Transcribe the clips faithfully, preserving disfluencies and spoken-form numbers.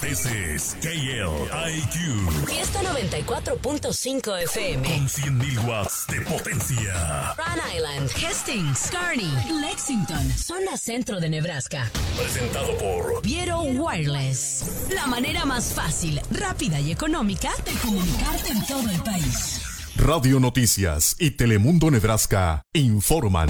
This is K L I Q. Fiesta noventa y cuatro punto cinco F M. Con cien mil watts de potencia. Rhode Island, Hastings, Kearney, Lexington, zona centro de Nebraska. Presentado por Viero Wireless. La manera más fácil, rápida y económica de comunicarte en todo el país. Radio Noticias y Telemundo Nebraska informan.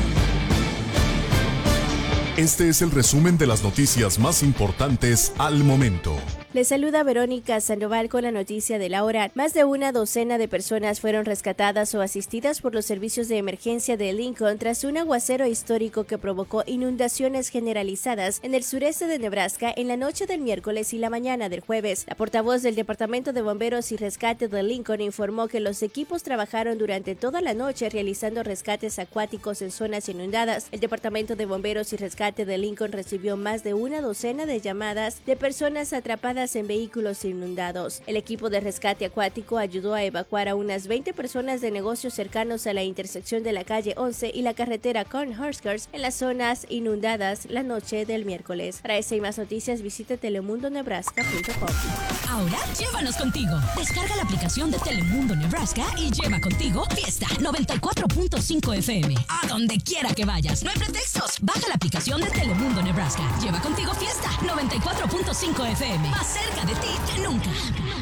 Este es el resumen de las noticias más importantes al momento. Les saluda Verónica Sandoval con la noticia de la hora. Más de una docena de personas fueron rescatadas o asistidas por los servicios de emergencia de Lincoln tras un aguacero histórico que provocó inundaciones generalizadas en el sureste de Nebraska en la noche del miércoles y la mañana del jueves. La portavoz del Departamento de Bomberos y Rescate de Lincoln informó que los equipos trabajaron durante toda la noche realizando rescates acuáticos en zonas inundadas. El Departamento de Bomberos y Rescate de Lincoln recibió más de una docena de llamadas de personas atrapadas en vehículos inundados. El equipo de rescate acuático ayudó a evacuar a unas veinte personas de negocios cercanos a la intersección de la calle once y la carretera Cornhuskers en las zonas inundadas la noche del miércoles. Para esta y más noticias visite telemundo nebraska punto com. Ahora llévanos contigo. Descarga la aplicación de Telemundo Nebraska y lleva contigo Fiesta noventa y cuatro punto cinco F M. A donde quiera que vayas. No hay pretextos. Baja la aplicación de Telemundo Nebraska. Lleva contigo Fiesta noventa y cuatro punto cinco F M. Más cerca de ti que nunca.